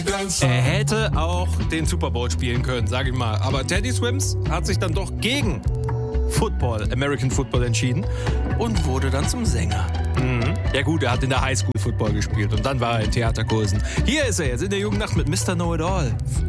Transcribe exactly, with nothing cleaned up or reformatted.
Er hätte auch den Super Bowl spielen können, sag ich mal. Aber Teddy Swims hat sich dann doch gegen Football, American Football entschieden und wurde dann zum Sänger. Mhm. Ja gut, er hat in der Highschool Football gespielt und dann war er in Theaterkursen. Hier ist er jetzt in der Jugendnacht mit Mister Know-It-All.